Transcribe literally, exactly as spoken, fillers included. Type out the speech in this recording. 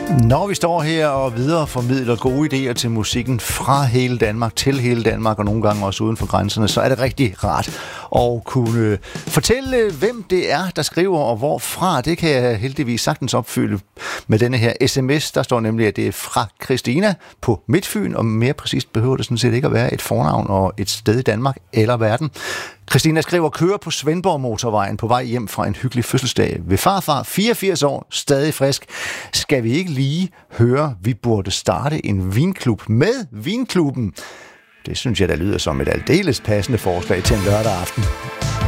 Når vi står her og videreformidler gode idéer til musikken fra hele Danmark til hele Danmark, og nogle gange også uden for grænserne, så er det rigtig rart at kunne fortælle, hvem det er, der skriver og hvorfra. Det kan jeg heldigvis sagtens opfylde med denne her sms. Der står nemlig, at det er fra Christina på Midtfyn, og mere præcist behøver det sådan set ikke at være et fornavn og et sted i Danmark eller verden. Christina skriver, kører på Svendborg Motorvejen på vej hjem fra en hyggelig fødselsdag ved farfar, fireogfirs år, stadig frisk. Skal vi ikke lige høre, vi burde starte en vinklub med Vinklubben? Det synes jeg, der lyder som et aldeles passende forslag til en lørdag aften.